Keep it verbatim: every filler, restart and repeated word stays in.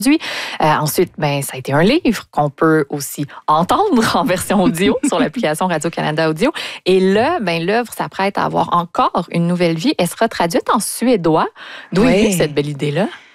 Euh, ensuite, ben, ça a été un livre qu'on peut aussi entendre en version audio sur l'application Radio-Canada Audio. Et là, ben, l'œuvre s'apprête à avoir encore une nouvelle vie. Elle sera traduite en suédois. D'où Oui. est venue cette belle idée-là?